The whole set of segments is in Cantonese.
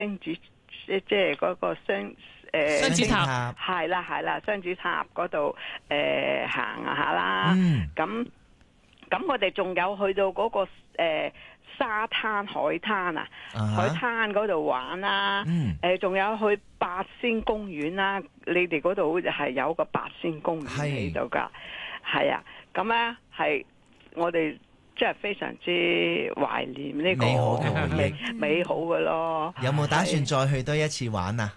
主即係嗰個雙子塔係啦，雙子塔嗰度行下啦。咁我哋仲有去到嗰個沙灘海灘啊，海灘嗰度玩啦。仲有去八仙公園啦。你哋嗰度好似係有個八仙公園喺度㗎，係啊。咁咧係我哋即係非常之懷念呢個美好嘅咯。 有冇打算再去多一次玩啊？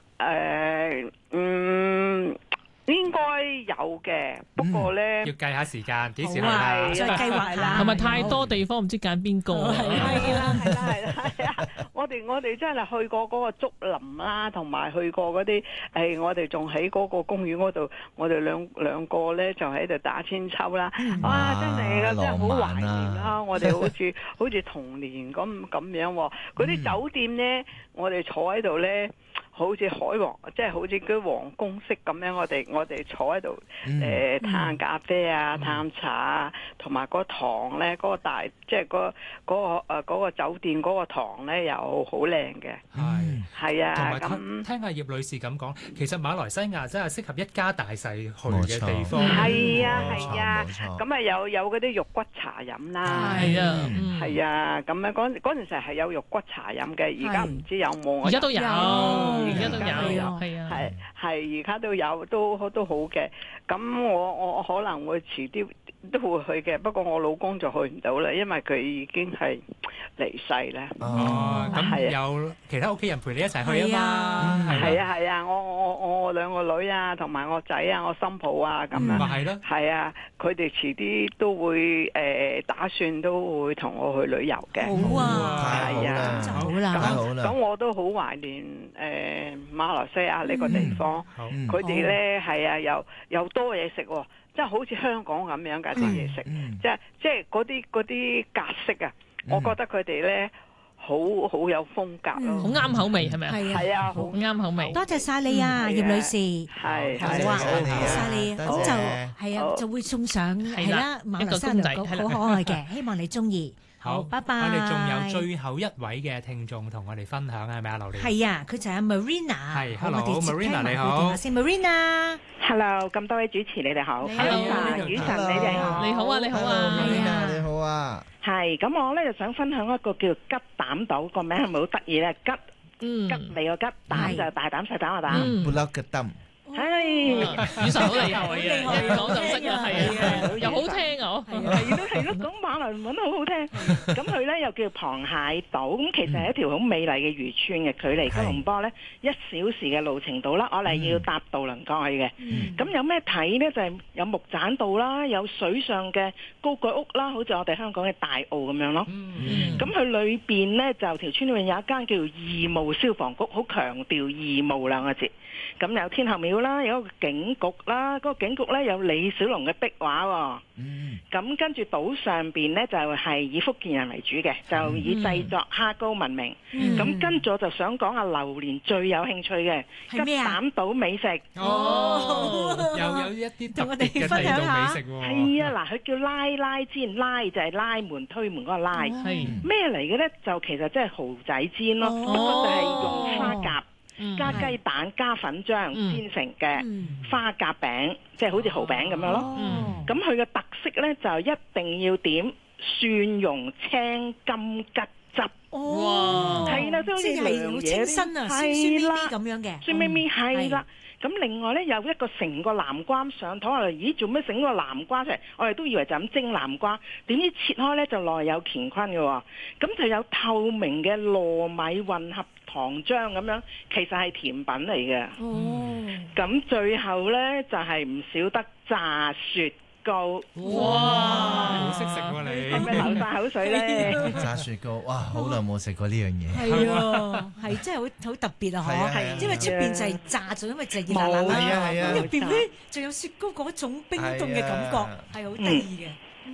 應該有嘅，不過咧要計下時間，幾時去啦？ 再計劃啦。 係咪太多地方唔知揀邊個？ 係啦，我哋真係去過嗰個竹林啦，同埋去過嗰啲我哋仲喺嗰個公園嗰度，我哋兩個咧就喺度打千秋啦。哇！真係㗎，真係好懷念啦！我哋好似童年咁樣喎。嗰啲酒店咧，我哋坐喺度咧。好似海王，即係好似啲皇宮式咁樣，我哋坐喺度嘆咖啡啊、嘆茶啊，同埋嗰堂咧，嗰個大即係嗰個酒店嗰個堂咧，又好靚嘅。係啊，咁聽下葉女士咁講，其實馬來西亞真係適合一家大細去嘅地方。 係啊，咁啊有嗰啲肉骨茶飲啦。係啊，咁樣嗰陣時係有肉骨茶飲嘅，而家唔知有冇。 而家都有。而家都有， 而家都有，都好嘅。咁我可能會遲啲都會去嘅，不過我老公就去唔到啦，因為佢已經係離世啦。 咁有其他屋企人陪你一齊去啊嘛。 係啊，我兩個女啊，同埋我仔啊，我新抱啊，咁樣。 咪係咯。 係啊，佢哋遲啲都會打算都會同我去旅遊嘅。 好啊， 係啊， 好啦， 咁我都好懷念馬來西亞呢個地方。佢哋咧係啊，又多嘢食喎。即係好似香港咁樣嘅啲嘢食，即係嗰啲格式啊，我覺得佢哋咧好有風格咯， 好啱口味係咪啊？ 係啊，好啱口味。 多謝晒你啊，葉女士。 係好啊，多謝晒你。咁就係啊，就會送上係啦，馬來西亞牛角好可愛嘅，希望你中意。好，拜拜。 我哋仲有最後一位嘅聽眾同我哋分享，係咪啊，劉麗？ 係啊，佢就係 Marina。 係，Hello，Marina 你好。 先 Marina。Hello， 咁多位主持你哋好。 Hello， 雨神你哋好。 你好啊，你好啊。 Marina 你好啊。 係，咁我咧就想分享一個叫吉膽島，個名係咪好得意咧？吉利個吉，膽就大膽細膽個膽。 布拉吉膽。 係， 雨神好厲害嘅，一講就識啊，係啊，又好聽啊， 係咯，講馬來文好好聽。咁佢咧又叫螃蟹島，咁其實係一條好美麗嘅漁村嘅，距離吉隆坡咧1小時嘅路程度啦。我哋要搭渡輪過去嘅。咁有咩睇咧？就係有木棧道啦，有水上嘅高蓋屋啦，好似我哋香港嘅大澳咁樣咯。咁佢裏邊咧就條村裏面有一間叫義務消防局，好強調義務兩個字。咁有天后廟啦，有一個警局啦，嗰個警局咧有李小龍嘅壁畫喎。咁跟住島上邊咧就係以福建人為主嘅，就以製作蝦膏聞名。咁跟住我就想講下榴蓮最有興趣嘅吉膽島美食。 又有一啲特別嘅地道美食喎。 係啊，嗱，佢叫拉煎，拉就係拉門推門嗰個拉。咩嚟嘅咧？就其實即係蠔仔煎咯，不過就係用花甲。加雞蛋加粉漿煎成嘅花甲餅，即係好似蠔餅咁樣咯。咁佢嘅特色咧就一定要點蒜蓉青金桔汁。 哇！ 係啦，即係好似涼嘢清新啊，酸咪咪咁樣嘅。 酸咪咪係啦。咁另外咧有一個成個南瓜上台，我哋咦做咩整個南瓜出嚟？我哋都以為就咁蒸南瓜，點知切開咧就內有乾坤嘅喎。咁就有透明嘅糯米混合糖漿咁樣，其實係甜品嚟嘅。咁最後咧就係唔少得炸雪糕。 哇！好識食喎你， 係咪流晒口水咧？ 炸雪糕，哇！好耐冇食過呢樣嘢。 係啊，係真係好特別啊！嗬，因為出邊就係炸咗，因為就係熱辣辣啦。咁入邊咧仲有雪糕嗰種冰凍嘅感覺，係好得意嘅。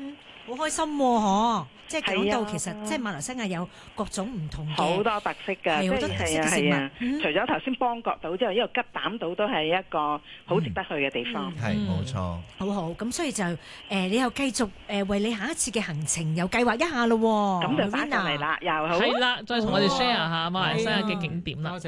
好開心喎，即係講到其實即係馬來西亞有各種唔同嘅好多特色㗎， 好多特色嘅食物。 除咗頭先邦國島之外，呢個吉膽島都係一個好值得去嘅地方。 係冇錯， 好好咁，所以就你又繼續為你下一次嘅行程又計劃一下咯喎。 咁就翻嚟啦，又好係啦，再同我哋 share 下馬來西亞嘅景點啦。